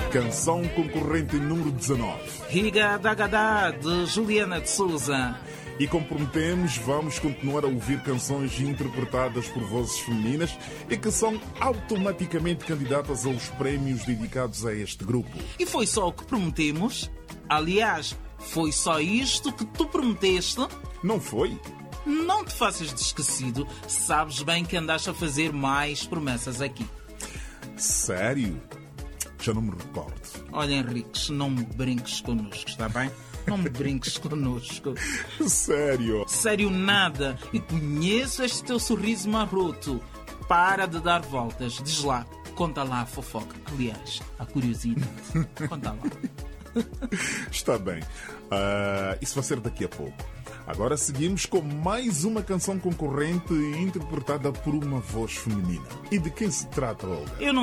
Canção concorrente número 19. Riga Dagadá, de Juliana de Souza. E como prometemos, vamos continuar a ouvir canções interpretadas por vozes femininas e que são automaticamente candidatas aos prémios dedicados a este grupo. E foi só o que prometemos? Aliás, foi só isto que tu prometeste? Não foi? Não te faças de esquecido, sabes bem que andaste a fazer mais promessas aqui. Sério? Já não me recordo. Olha, Henriques, não me brinques connosco, está bem? Não me brinques connosco. Sério? Sério nada. E conheço este teu sorriso maroto. Para de dar voltas. Diz lá, conta lá a fofoca. Aliás, a curiosidade. Conta lá. Está bem. Isso vai ser daqui a pouco. Agora seguimos com mais uma canção concorrente interpretada por uma voz feminina. E de quem se trata, Olga? Eu não